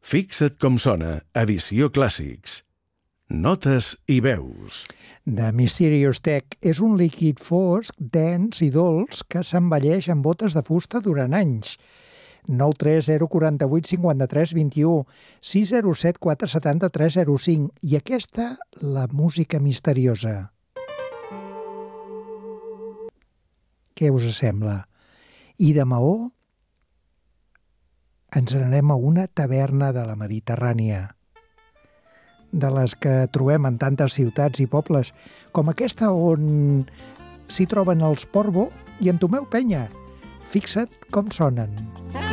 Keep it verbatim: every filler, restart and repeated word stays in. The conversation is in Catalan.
Fixa't com sona, edició clàssics. Notes i veus. The Mysterious Tech és un líquid fosc, dens i dolç que s'envelleix amb botes de fusta durant anys. nou tres zero quatre vuit cinc tres dos u, sis zero set quatre set tres zero cinc i aquesta, la música misteriosa. Què us sembla? I de Maó ens n'anem a una taverna de la Mediterrània, de les que trobem en tantes ciutats i pobles, com aquesta on s'hi troben els Porvo i en Tomeu Penya. Fixa't com sonen.